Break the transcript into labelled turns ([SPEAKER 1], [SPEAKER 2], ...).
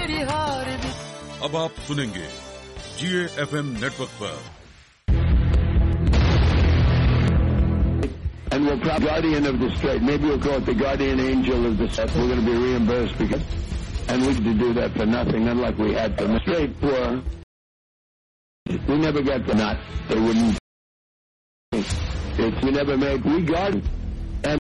[SPEAKER 1] अब आप सुनेंगे GA FM नेटवर्क पर।
[SPEAKER 2] And we're probably guardian of the strait. Maybe we'll call it the guardian angel of the strait. We're going to be reimbursed because, and we could do that for nothing, unlike we had for the strait for. We never got the nut. They wouldn't. We never made. We guard.